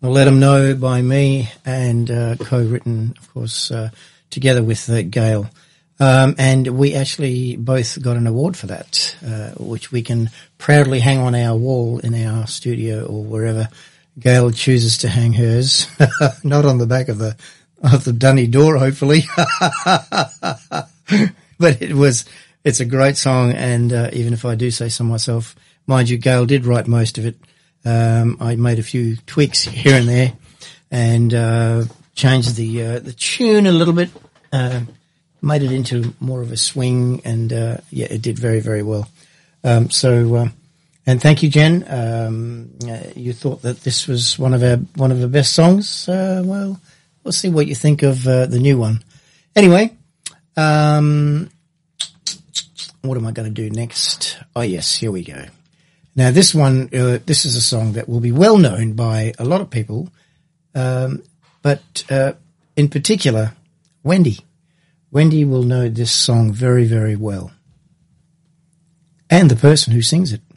Let 'Em Know by me and co-written, of course, together with Gail. And we actually both got an award for that, which we can proudly hang on our wall in our studio or wherever Gail chooses to hang hers. Not on the back of the dunny door, hopefully. But it's a great song, and even if I do say so myself, mind you, Gail did write most of it. I made a few tweaks here and there and changed the tune a little bit, made it into more of a swing, and yeah, it did very, very well. And thank you, Jen. You thought that this was one of the best songs. Well, we'll see what you think of the new one. Anyway, what am I going to do next? Oh yes, here we go. Now this one, this is a song that will be well known by a lot of people, but in particular, Wendy. Wendy will know this song very, very well, and the person who sings it.